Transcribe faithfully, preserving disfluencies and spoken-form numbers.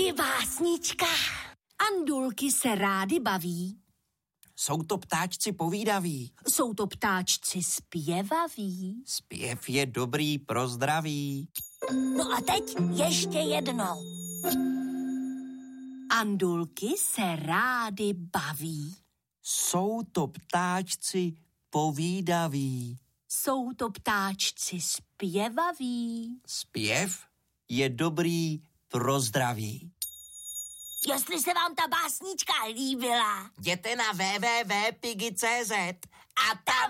Piggy básnička. Andulky se rády baví. Jsou to ptáčci povídaví. Jsou to ptáčci zpěvaví. Zpěv je dobrý pro zdraví. No a teď ještě jednou. Andulky se rády baví. Jsou to ptáčci povídaví. Jsou to ptáčci zpěvaví. Zpěv je dobrý pro zdraví. Jestli se vám ta básnička líbila, jděte na w w w tečka piggy tečka cz a tam